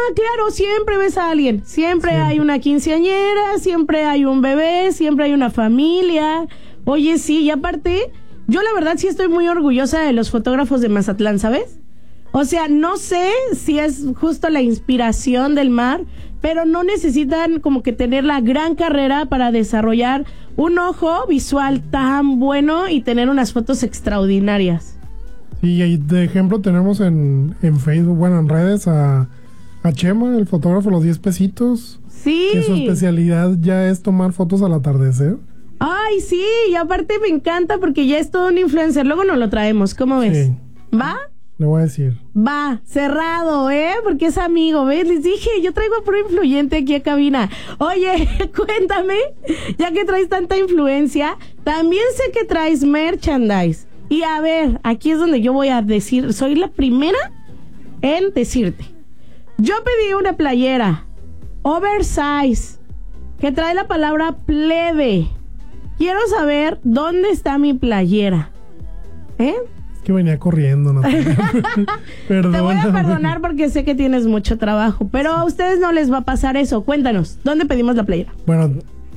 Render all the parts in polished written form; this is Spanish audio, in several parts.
claro, siempre ves a alguien. Siempre hay una quinceañera, siempre hay un bebé, siempre hay una familia. Oye, sí, y aparte, yo la verdad sí estoy muy orgullosa de los fotógrafos de Mazatlán, ¿sabes? O sea, no sé si es justo la inspiración del mar, pero no necesitan como que tener la gran carrera para desarrollar un ojo visual tan bueno y tener unas fotos extraordinarias. Sí, y de ejemplo tenemos en Facebook, bueno, en redes a Chema, el fotógrafo, los 10 pesitos. Sí. Que su especialidad ya es tomar fotos al atardecer. Ay, sí, y aparte me encanta porque ya es todo un influencer. Luego nos lo traemos, ¿cómo ves? Sí. ¿Va? Le voy a decir. Va, cerrado, porque es amigo, ¿ves? Les dije, yo traigo a puro influyente aquí a cabina. Oye, cuéntame, ya que traes tanta influencia, también sé que traes merchandise. Y a ver, aquí es donde yo voy a decir, soy la primera en decirte. Yo pedí una playera oversize que trae la palabra plebe. Quiero saber dónde está mi playera. Es que venía corriendo, ¿no? Te voy a perdonar porque sé que tienes mucho trabajo, pero a ustedes no les va a pasar eso. Cuéntanos, ¿dónde pedimos la playera? Bueno,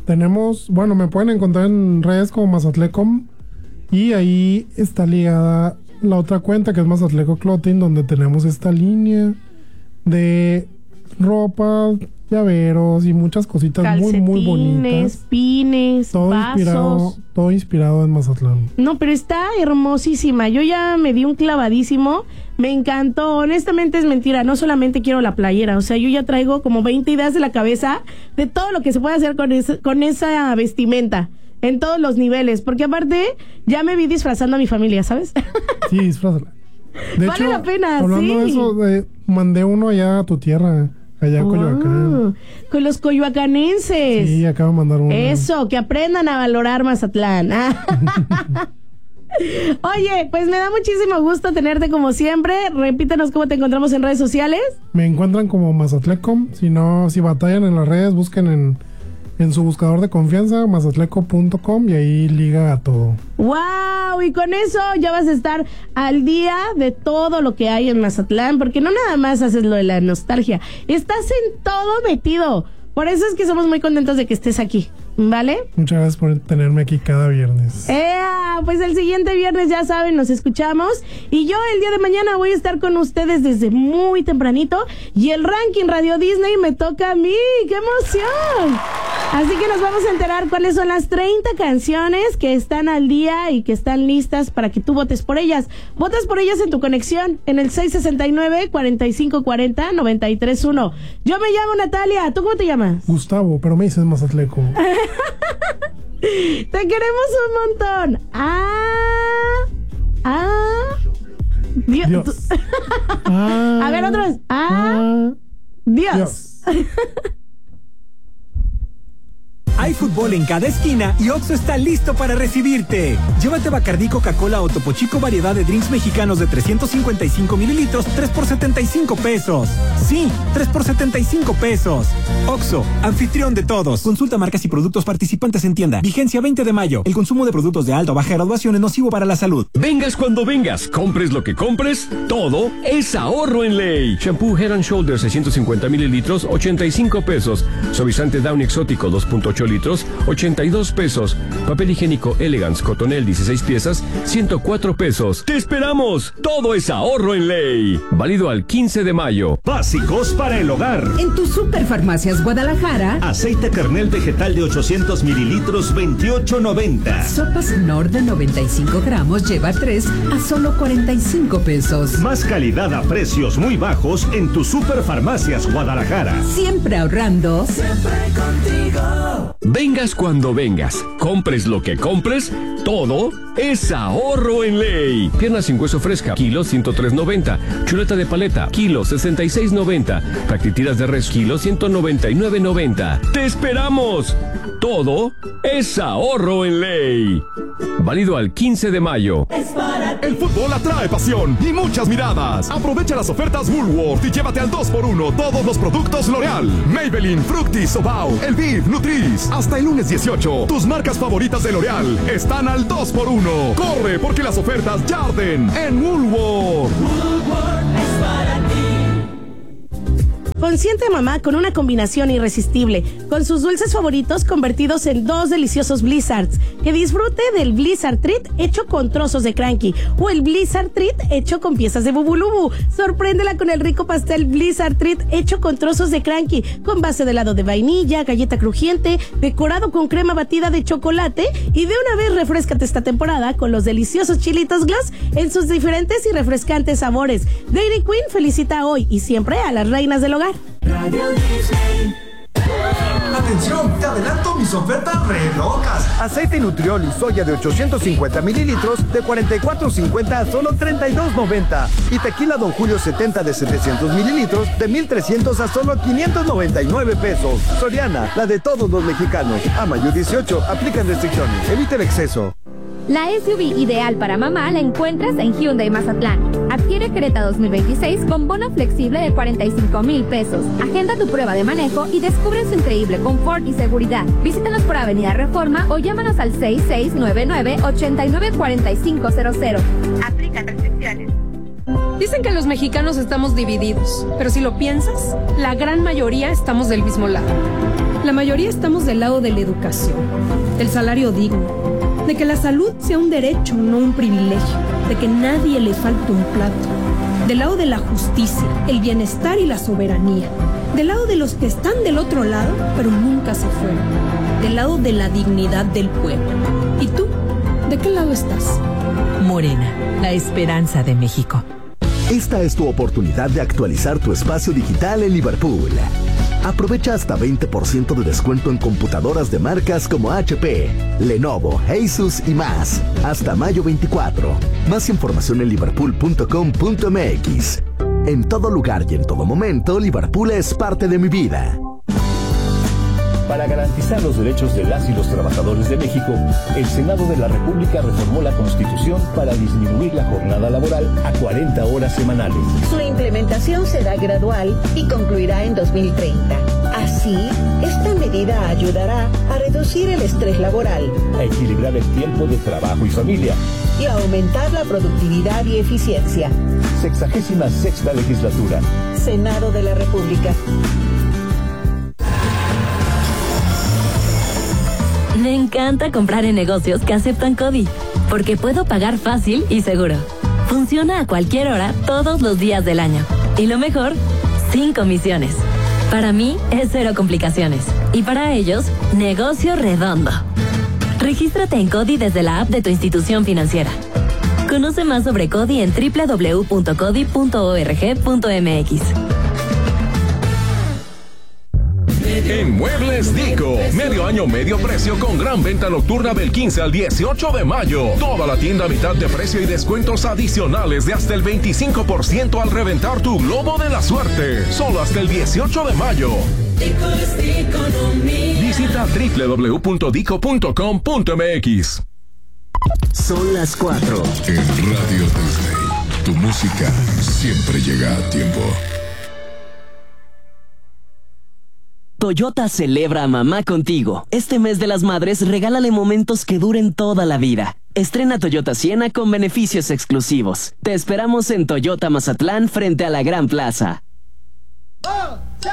me pueden encontrar en redes como Mazatlecom y ahí está ligada la otra cuenta que es Mazatleco Clothing, donde tenemos esta línea de ropa, llaveros y muchas cositas muy bonitas. Pines, vasos. Todo inspirado en Mazatlán. No, pero está hermosísima. Yo ya me di un clavadísimo. Me encantó. Honestamente es mentira. No solamente quiero la playera. O sea, yo ya traigo como 20 ideas de la cabeza de todo lo que se puede hacer con esa vestimenta. En todos los niveles. Porque aparte, ya me vi disfrazando a mi familia, ¿sabes? Sí, disfrázala. De vale hecho, la pena, hablando de eso, mandé uno allá a tu tierra. Allá en Coyoacán. Con los coyoacanenses. Sí, acabo de mandar uno. Eso, que aprendan a valorar Mazatlán. Oye, pues me da muchísimo gusto tenerte como siempre. Repítanos cómo te encontramos en redes sociales. Me encuentran como Mazatlecom. Si batallan en las redes, busquen en su buscador de confianza, mazatleco.com, y ahí liga a todo. ¡Wow! Y con eso ya vas a estar al día de todo lo que hay en Mazatlán, porque no nada más haces lo de la nostalgia, estás en todo metido. Por eso es que somos muy contentos de que estés aquí, ¿vale? Muchas gracias por tenerme aquí cada viernes. Pues el siguiente viernes, ya saben, nos escuchamos. Y yo el día de mañana voy a estar con ustedes desde muy tempranito. Y el ranking Radio Disney me toca a mí. ¡Qué emoción! Así que nos vamos a enterar cuáles son las 30 canciones que están al día y que están listas para que tú votes por ellas. Votas por ellas en tu conexión en el 669-4540-931. Yo me llamo Natalia. ¿Tú cómo te llamas? Gustavo, pero me dices Mazatleco. Te queremos un montón. Dios. A ver, otra vez. Dios. Hay fútbol en cada esquina y Oxxo está listo para recibirte. Llévate Bacardí, Coca-Cola o Topo Chico variedad de drinks mexicanos de 355 mililitros, 3 por 75 pesos. Sí, 3 por 75 pesos. Oxxo, anfitrión de todos. Consulta marcas y productos participantes en tienda. Vigencia 20 de mayo. El consumo de productos de alta o baja graduación es nocivo para la salud. Vengas cuando vengas, compres lo que compres, todo es ahorro en ley. Shampoo Head and Shoulders 650 mililitros, 85 pesos. Suavizante Downy Exótico 2.8 litros, 82 pesos. Papel higiénico Elegance Cotonel 16 piezas, 104 pesos. ¡Te esperamos! Todo es ahorro en ley. Válido al 15 de mayo. Básicos para el hogar. En tu Superfarmacias Guadalajara. Aceite Kernel vegetal de 800 mililitros, 28.90. Sopas Nor de 95 gramos lleva 3 a solo 45 pesos. Más calidad a precios muy bajos en tu Superfarmacias Guadalajara. Siempre ahorrando. Siempre contigo. Vengas cuando vengas, compres lo que compres, todo es ahorro en ley. Pierna sin hueso fresca, kilo 103.90. Chuleta de paleta, kilo 66.90. Fractitiras de res, kilo 199.90. ¡Te esperamos! Todo es ahorro en ley. Válido al 15 de mayo. El fútbol atrae pasión y muchas miradas. Aprovecha las ofertas Woolworth y llévate al 2x1 todos los productos L'Oreal, Maybelline, Fructis, Sobao, Elviv, Nutris. Hasta el lunes 18, tus marcas favoritas de L'Oreal están al 2x1. Corre porque las ofertas ya arden en Woolworth. Woolworth es para ti. Consiente a mamá con una combinación irresistible, con sus dulces favoritos convertidos en 2 deliciosos Blizzards. Que disfrute del Blizzard Treat hecho con trozos de Cranky o el Blizzard Treat hecho con piezas de Bubulubu. Sorpréndela con el rico pastel Blizzard Treat hecho con trozos de Cranky, con base de helado de vainilla, galleta crujiente, decorado con crema batida de chocolate, y de una vez refréscate esta temporada con los deliciosos chilitos Gloss en sus diferentes y refrescantes sabores. Dairy Queen felicita hoy y siempre a las reinas del hogar. Radio Disney. Atención, te adelanto mis ofertas re locas. Aceite Nutriol y soya de 850 mililitros de $44.50 a solo $32.90. Y tequila Don Julio 70 de 700 mililitros de $1,300 a solo $599 pesos. Soriana, la de todos los mexicanos. A mayo 18, aplican restricciones. Evite el exceso. La SUV ideal para mamá la encuentras en Hyundai Mazatlán. Adquiere Creta 2026 con bono flexible de $45,000 pesos. Agenda tu prueba de manejo y descubre su increíble confort y seguridad. Visítanos por Avenida Reforma o llámanos al 6699-894500. Aplican restricciones. Dicen que los mexicanos estamos divididos, pero si lo piensas, la gran mayoría estamos del mismo lado. La mayoría estamos del lado de la educación, del salario digno, de que la salud sea un derecho, no un privilegio, de que nadie le falte un plato, del lado de la justicia, el bienestar y la soberanía, del lado de los que están del otro lado, pero nunca se fueron, del lado de la dignidad del pueblo. ¿Y tú? ¿De qué lado estás? Morena, la esperanza de México. Esta es tu oportunidad de actualizar tu espacio digital en Liverpool. Aprovecha hasta 20% de descuento en computadoras de marcas como HP, Lenovo, Asus y más. Hasta mayo 24. Más información en liverpool.com.mx. En todo lugar y en todo momento, Liverpool es parte de mi vida. Para garantizar los derechos de las y los trabajadores de México, el Senado de la República reformó la Constitución para disminuir la jornada laboral a 40 horas semanales. Su implementación será gradual y concluirá en 2030. Así, esta medida ayudará a reducir el estrés laboral, a equilibrar el tiempo de trabajo y familia y a aumentar la productividad y eficiencia. 66ª legislatura. Senado de la República. Me encanta comprar en negocios que aceptan CODI, porque puedo pagar fácil y seguro. Funciona a cualquier hora, todos los días del año. Y lo mejor, sin comisiones. Para mí, es cero complicaciones. Y para ellos, negocio redondo. Regístrate en CODI desde la app de tu institución financiera. Conoce más sobre CODI en www.codi.org.mx. En Muebles Dico, medio año, medio precio con gran venta nocturna del 15 al 18 de mayo. Toda la tienda a mitad de precio y descuentos adicionales de hasta el 25% al reventar tu globo de la suerte. Solo hasta el 18 de mayo. Visita www.dico.com.mx. Son las 4. En Radio Disney, tu música siempre llega a tiempo. Toyota celebra a mamá contigo. Este mes de las madres, regálale momentos que duren toda la vida. Estrena Toyota Siena con beneficios exclusivos. Te esperamos en Toyota Mazatlán frente a la Gran Plaza.